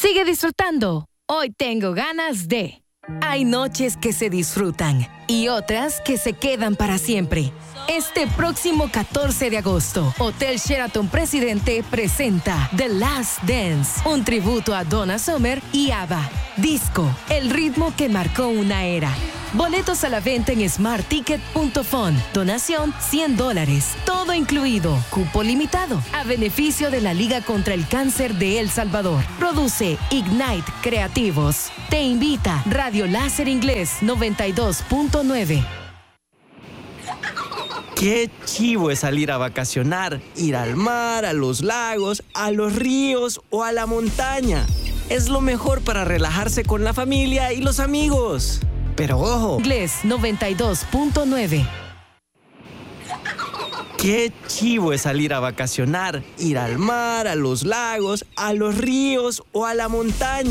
Sigue disfrutando. Hoy tengo ganas de... Hay noches que se disfrutan y otras que se quedan para siempre. Este próximo 14 de agosto, Hotel Sheraton Presidente presenta The Last Dance, un tributo a Donna Summer y ABBA. Disco, el ritmo que marcó una era. Boletos a la venta en smartticket.com. Donación $100. Todo incluido. Cupo limitado. A beneficio de la Liga contra el Cáncer de El Salvador. Produce Ignite Creativos. Te invita Radio Láser Inglés 92.9. Qué chivo es salir a vacacionar, ir al mar, a los lagos, a los ríos o a la montaña. Es lo mejor para relajarse con la familia y los amigos. Pero ojo, Inglés 92.9. qué chivo es salir a vacacionar, ir al mar, a los lagos, a los ríos o a la montaña.